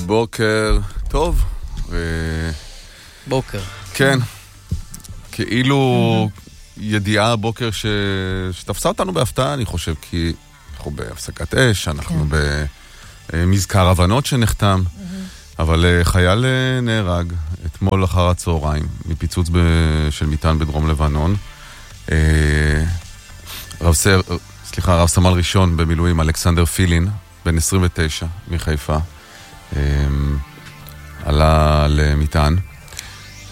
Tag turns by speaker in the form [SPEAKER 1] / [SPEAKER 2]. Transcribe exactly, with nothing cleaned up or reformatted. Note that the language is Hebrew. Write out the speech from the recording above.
[SPEAKER 1] בוקר טוב.
[SPEAKER 2] בוקר.
[SPEAKER 1] כן. כאילו ידיעה הבוקר ש... שתפסה אותנו בהפתעה, אני חושב, כי אנחנו בהפסקת אש, אנחנו במזכר הבנות שנחתם, אבל חייל נהרג אתמול אחר הצהריים מפיצוץ של מטען בדרום לבנון. רב סר, סליחה, רב סמל ראשון במילואים אלכסנדר פילין, בן עשרים ותשע מחיפה, עלה למטען.